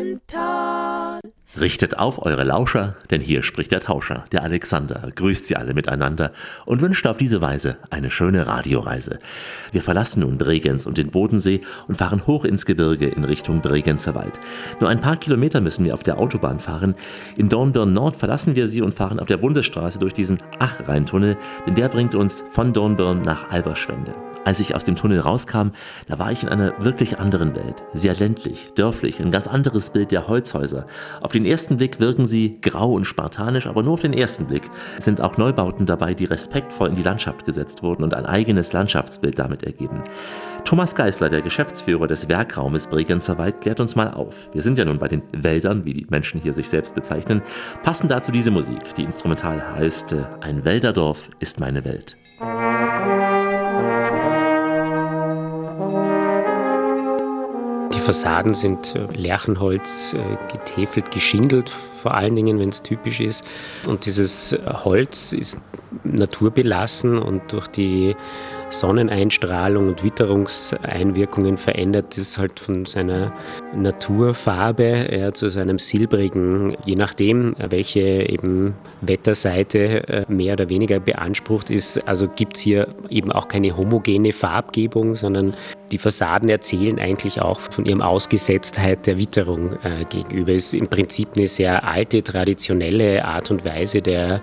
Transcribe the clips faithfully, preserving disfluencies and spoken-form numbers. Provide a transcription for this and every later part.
im Tal. Richtet auf eure Lauscher, denn hier spricht der Tauscher, der Alexander, grüßt sie alle miteinander und wünscht auf diese Weise eine schöne Radioreise. Wir verlassen nun Bregenz und den Bodensee und fahren hoch ins Gebirge in Richtung Bregenzer Wald. Nur ein paar Kilometer müssen wir auf der Autobahn fahren. In Dornbirn Nord verlassen wir sie und fahren auf der Bundesstraße durch diesen Ach-Rhein-Tunnel, denn der bringt uns von Dornbirn nach Alberschwende. Als ich aus dem Tunnel rauskam, da war ich in einer wirklich anderen Welt. Sehr ländlich, dörflich, ein ganz anderes Bild der Holzhäuser. Auf den ersten Blick wirken sie grau und spartanisch, aber nur auf den ersten Blick. Es sind auch Neubauten dabei, die respektvoll in die Landschaft gesetzt wurden und ein eigenes Landschaftsbild damit ergeben. Thomas Geisler, der Geschäftsführer des Werkraumes Bregenzer Wald, klärt uns mal auf. Wir sind ja nun bei den Wäldern, wie die Menschen hier sich selbst bezeichnen. Passend dazu diese Musik, die instrumental heißt Ein Wälderdorf ist meine Welt. Die Fassaden sind Lärchenholz, getäfelt, geschindelt, vor allen Dingen, wenn es typisch ist. Und dieses Holz ist naturbelassen und durch die Sonneneinstrahlung und Witterungseinwirkungen verändert es halt von seiner Naturfarbe ja, zu seinem silbrigen, je nachdem, welche eben Wetterseite mehr oder weniger beansprucht ist. Also gibt es hier eben auch keine homogene Farbgebung, sondern die Fassaden erzählen eigentlich auch von ihrem Ausgesetztheit der Witterung äh, gegenüber. Es ist im Prinzip eine sehr alte, traditionelle Art und Weise der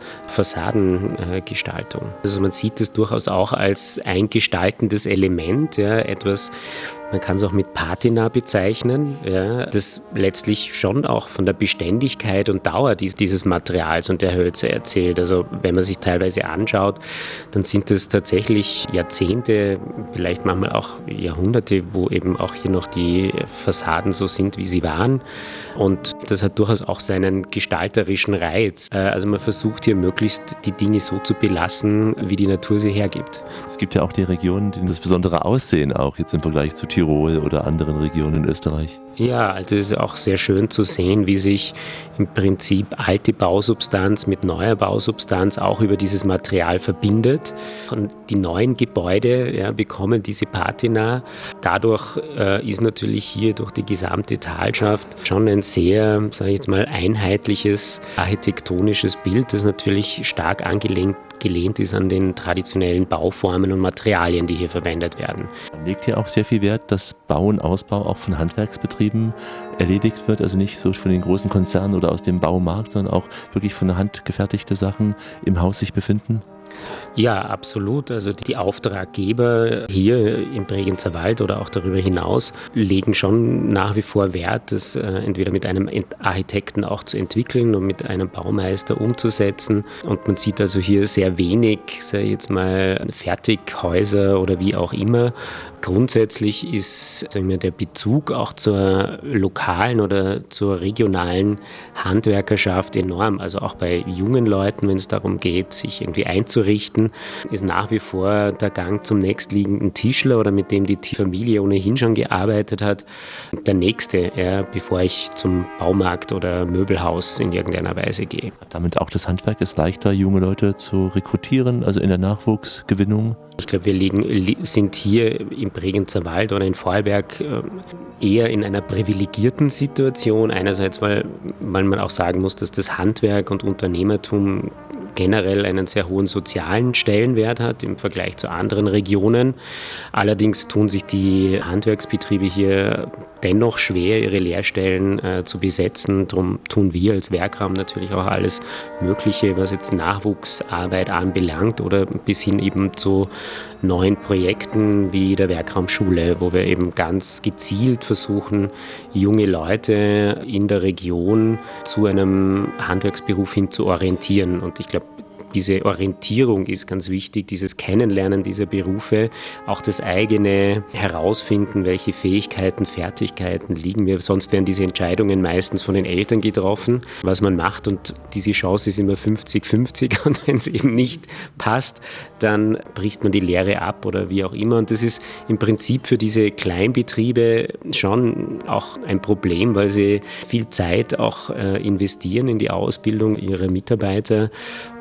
Fassadengestaltung. Äh, also man sieht es durchaus auch als ein gestaltendes Element, ja, etwas, man kann es auch mit Patina bezeichnen, ja, das letztlich schon auch von der Beständigkeit und Dauer dieses Materials und der Hölzer erzählt. Also wenn man sich teilweise anschaut, dann sind es tatsächlich Jahrzehnte, vielleicht manchmal auch Jahrhunderte, wo eben auch hier noch die Fassaden so sind, wie sie waren. Und das hat durchaus auch seinen gestalterischen Reiz. Also man versucht hier möglichst die Dinge so zu belassen, wie die Natur sie hergibt. Es gibt ja auch die Regionen, die das besondere Aussehen auch jetzt im Vergleich zu Tirol oder anderen Regionen in Österreich. Ja, also es ist auch sehr schön zu sehen, wie sich im Prinzip alte Bausubstanz mit neuer Bausubstanz auch über dieses Material verbindet. Und die neuen Gebäude ja, bekommen diese Patina. Dadurch äh, ist natürlich hier durch die gesamte Talschaft schon ein sehr, sage ich jetzt mal, einheitliches architektonisches Bild, das natürlich stark angelehnt gelehnt ist an den traditionellen Bauformen und Materialien, die hier verwendet werden. Man legt hier auch sehr viel Wert, dass Bau und Ausbau auch von Handwerksbetrieben erledigt wird, also nicht so von den großen Konzernen oder aus dem Baumarkt, sondern auch wirklich von der Hand gefertigte Sachen im Haus sich befinden. Ja, absolut. Also die Auftraggeber hier im Bregenzer Wald oder auch darüber hinaus legen schon nach wie vor Wert, das äh, entweder mit einem Architekten auch zu entwickeln und mit einem Baumeister umzusetzen. Und man sieht also hier sehr wenig, sag ich jetzt mal, Fertighäuser oder wie auch immer. Grundsätzlich ist sagen wir, der Bezug auch zur lokalen oder zur regionalen Handwerkerschaft enorm. Also auch bei jungen Leuten, wenn es darum geht, sich irgendwie einzurichten, ist nach wie vor der Gang zum nächstliegenden Tischler oder mit dem die Familie ohnehin schon gearbeitet hat, der nächste, ja, bevor ich zum Baumarkt oder Möbelhaus in irgendeiner Weise gehe. Damit auch das Handwerk ist leichter, junge Leute zu rekrutieren, also in der Nachwuchsgewinnung? Ich glaube, wir liegen, sind hier im Bregenzer Wald oder in Vorarlberg eher in einer privilegierten Situation. Einerseits, weil, weil man auch sagen muss, dass das Handwerk und Unternehmertum generell einen sehr hohen sozialen Stellenwert hat im Vergleich zu anderen Regionen. Allerdings tun sich die Handwerksbetriebe hier dennoch schwer, ihre Lehrstellen äh, zu besetzen. Darum tun wir als Werkraum natürlich auch alles Mögliche, was jetzt Nachwuchsarbeit anbelangt oder bis hin eben zu neuen Projekten wie der Werkraumschule, wo wir eben ganz gezielt versuchen, junge Leute in der Region zu einem Handwerksberuf hin zu orientieren. Und ich glaube, diese Orientierung ist ganz wichtig, dieses Kennenlernen dieser Berufe, auch das eigene Herausfinden, welche Fähigkeiten, Fertigkeiten liegen mir. Sonst werden diese Entscheidungen meistens von den Eltern getroffen, was man macht, und diese Chance ist immer fünfzig fünfzig, und wenn es eben nicht passt, dann bricht man die Lehre ab oder wie auch immer. Und das ist im Prinzip für diese Kleinbetriebe schon auch ein Problem, weil sie viel Zeit auch investieren in die Ausbildung ihrer Mitarbeiter.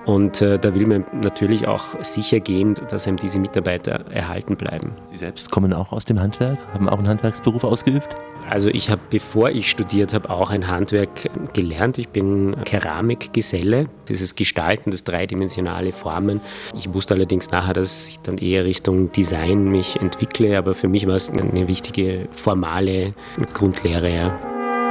Und äh, da will man natürlich auch sicher gehen, dass einem diese Mitarbeiter erhalten bleiben. Sie selbst kommen auch aus dem Handwerk, haben auch einen Handwerksberuf ausgeübt? Also ich habe, bevor ich studiert habe, auch ein Handwerk gelernt. Ich bin Keramikgeselle, dieses Gestalten, das dreidimensionale Formen. Ich wusste allerdings nachher, dass ich dann eher Richtung Design mich entwickle, aber für mich war es eine wichtige formale Grundlehre. Ja.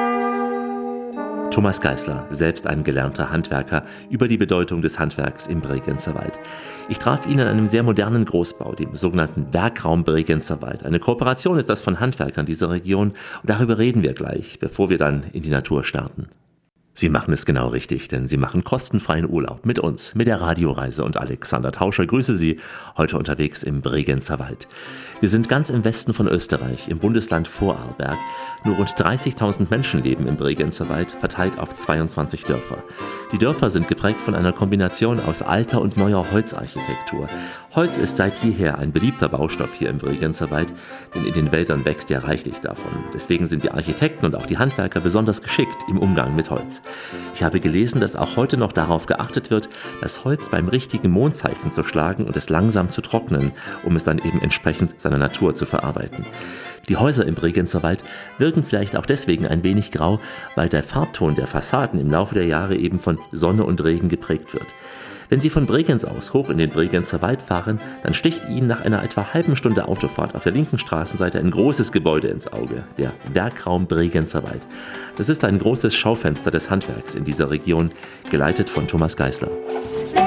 Thomas Geisler, selbst ein gelernter Handwerker, über die Bedeutung des Handwerks im Bregenzer Wald. Ich traf ihn in einem sehr modernen Großbau, dem sogenannten Werkraum Bregenzer Wald. Eine Kooperation ist das von Handwerkern dieser Region und darüber reden wir gleich, bevor wir dann in die Natur starten. Sie machen es genau richtig, denn Sie machen kostenfreien Urlaub mit uns, mit der Radioreise, und Alexander Tauscher grüße Sie, heute unterwegs im Bregenzer Wald. Wir sind ganz im Westen von Österreich, im Bundesland Vorarlberg. Nur rund dreißigtausend Menschen leben im Bregenzer Wald, verteilt auf zweiundzwanzig Dörfer. Die Dörfer sind geprägt von einer Kombination aus alter und neuer Holzarchitektur. Holz ist seit jeher ein beliebter Baustoff hier im Bregenzer Wald, denn in den Wäldern wächst ja reichlich davon. Deswegen sind die Architekten und auch die Handwerker besonders geschickt im Umgang mit Holz. Ich habe gelesen, dass auch heute noch darauf geachtet wird, das Holz beim richtigen Mondzeichen zu schlagen und es langsam zu trocknen, um es dann eben entsprechend seiner Natur zu verarbeiten. Die Häuser im Bregenzer Wald wirken vielleicht auch deswegen ein wenig grau, weil der Farbton der Fassaden im Laufe der Jahre eben von Sonne und Regen geprägt wird. Wenn Sie von Bregenz aus hoch in den Bregenzer Wald fahren, dann sticht Ihnen nach einer etwa halben Stunde Autofahrt auf der linken Straßenseite ein großes Gebäude ins Auge, der Werkraum Bregenzer Wald. Das ist ein großes Schaufenster des Handwerks in dieser Region, geleitet von Thomas Geisler.